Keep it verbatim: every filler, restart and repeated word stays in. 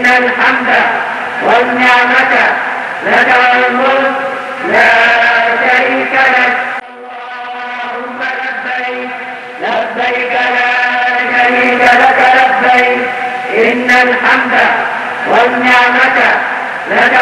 الحمد والنعمة لك والملك لا شريك لك. اللهم لبيك لبيك لا شريك لك لبيك إن الحمد والنعمة لك